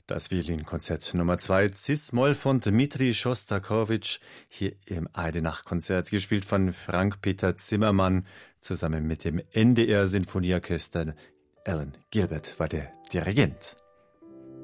Das Violinkonzert Nummer 2 Cis-Moll von Dmitri Schostakowitsch, hier im Eidenach-Konzert, gespielt von Frank-Peter Zimmermann, zusammen mit dem NDR Sinfonieorchester. Alan Gilbert war der Dirigent.